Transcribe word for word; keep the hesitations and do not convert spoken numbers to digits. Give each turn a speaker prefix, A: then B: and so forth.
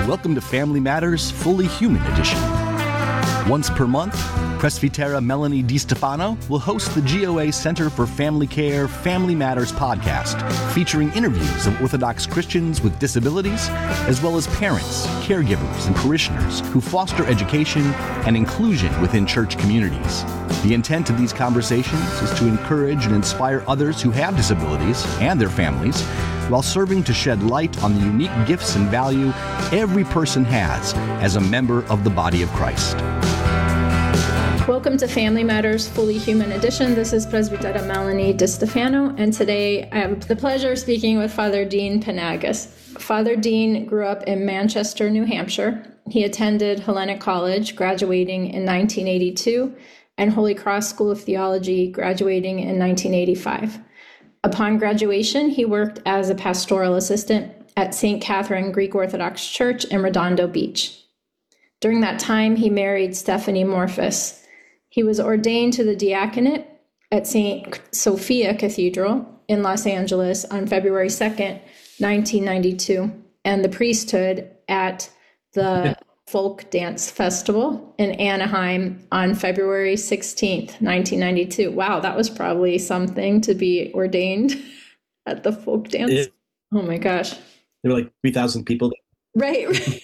A: Welcome to Family Matters Fully Human Edition. Once per month, Presbytera Melanie DiStefano will host the G O A Center for Family Care Family Matters podcast, featuring interviews of Orthodox Christians with disabilities, as well as parents, caregivers, and parishioners who foster education and inclusion within church communities. The intent of these conversations is to encourage and inspire others who have disabilities and their families, while serving to shed light on the unique gifts and value every person has as a member of the body of Christ.
B: Welcome to Family Matters Fully Human Edition. This is Presbytera Melanie DiStefano, and today I have the pleasure of speaking with Father Dean Panagas. Father Dean grew up in Manchester, New Hampshire. He attended Hellenic College, graduating in nineteen eighty-two, and Holy Cross School of Theology, graduating in nineteen eighty-five. Upon graduation, he worked as a pastoral assistant at Saint Catherine Greek Orthodox Church in Redondo Beach. During that time, he married Stephanie Morphus. He was ordained to the diaconate at Saint Sophia Cathedral in Los Angeles on February second, nineteen ninety-two, and the priesthood at the Folk Dance Festival in Anaheim on February sixteenth, nineteen ninety-two. Wow, that was probably something to be ordained at the folk dance.
C: It,
B: oh my gosh.
C: There were like three thousand people.
B: Right, right.